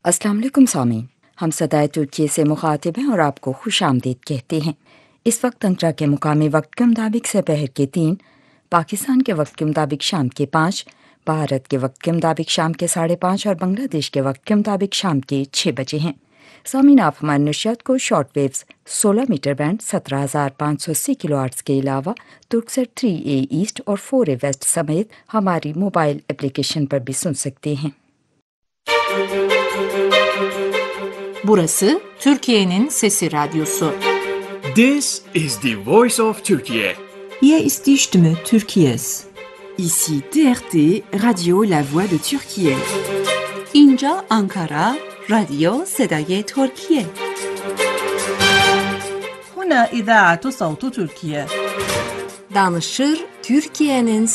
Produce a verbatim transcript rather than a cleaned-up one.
अस्सलाम वालेकुम सामीन, हम सदाए तुर्की से मुखातिब हैं और आपको खुश आमदीद कहते हैं। इस वक्त अंतरा के मुकामी वक्त के मुताबिक दोपहर के तीन, पाकिस्तान के वक्त के मुताबिक शाम के पाँच, भारत के वक्त के मुताबिक शाम के साढ़े पाँच और बांग्लादेश के वक्त के मुताबिक शाम के छः बजे हैं। सामीन, आप हमारी नशियात को शॉर्ट वेव्स सोलह मीटर बैंड सत्रह हज़ार पाँच सौ अस्सी किलो आर्ट्स के अलावा तुर्कसर थ्री ए ईस्ट और फोर ए वेस्ट समेत हमारी मोबाइल एप्लीकेशन पर भी सुन सकते हैं। Burası Türkiye'nin Sesi Radyosu. This is the voice of Turkey. Hier ist die Stimme Türkiye's. Ici T R T, Radio La Voix de Türkiye. اینجا آنکارا، رادیو صدای ترکیه. هنا إذاعة صوت تركيا. Danışır Türkiye'nin